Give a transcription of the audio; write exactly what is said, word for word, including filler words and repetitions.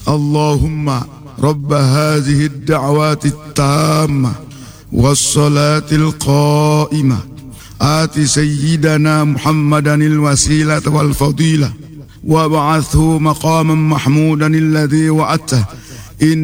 اللهم رب هذه الدعوات التامة والصلاة القائمة آت سيدنا محمدا الوسيلة والفضيلة وابعثه مقاما محمودا الذي وعدته